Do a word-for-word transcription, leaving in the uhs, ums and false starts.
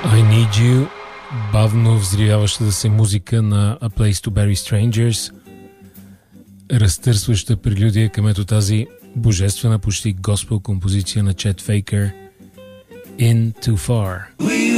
I Need You, бавно взривяващата се музика на A Place to Bury Strangers, разтърсваща прелюдия към ето тази божествена, почти госпел композиция на Чет Фейкър, In Too Far.